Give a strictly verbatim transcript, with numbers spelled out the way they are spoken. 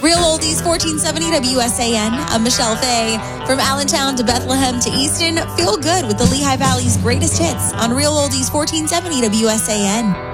Real Oldies fourteen seventy W S A N. I'm Michelle Fay. From Allentown to Bethlehem to Easton, feel good with the Lehigh Valley's greatest hits on Real Oldies fourteen seventy W S A N.